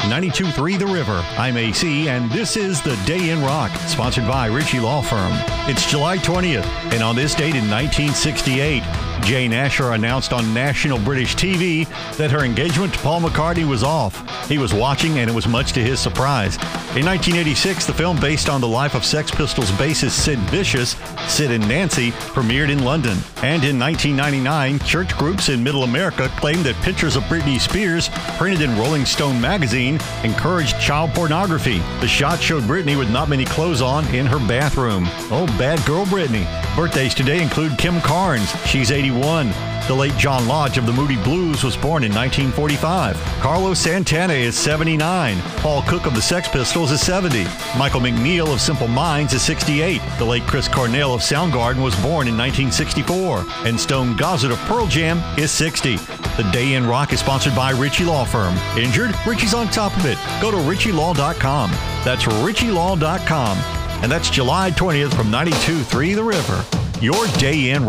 92.3 The River. I'm AC, and this is The Day in Rock, sponsored by Ritchie Law Firm. It's July 20th, and on this date in 1968, Jane Asher announced on national British TV that her engagement to Paul McCartney was off. He was watching, and it was much to his surprise. In 1986, the film based on the life of Sex Pistols bassist Sid Vicious, Sid and Nancy, premiered in London. And in 1999, church groups in Middle America claimed that pictures of Britney Spears, printed in Rolling Stone magazine, encouraged child pornography. The shot showed Britney with not many clothes on in her bathroom. Oh, bad girl Britney. Birthdays today include Kim Carnes. She's 81. The late John Lodge of the Moody Blues was born in 1945. Carlos Santana is 79. Paul Cook of the Sex Pistols is 70. Michael McNeil of Simple Minds is 68. The late Chris Cornell of Soundgarden was born in 1964. And Stone Gossett of Pearl Jam is 60. The Day in Rock is sponsored by Ritchie Law Firm. Injured? Ritchie's on top of it. Go to RitchieLaw.com. That's RitchieLaw.com. And that's July 20th from 92.3 The River. Your Day in Rock.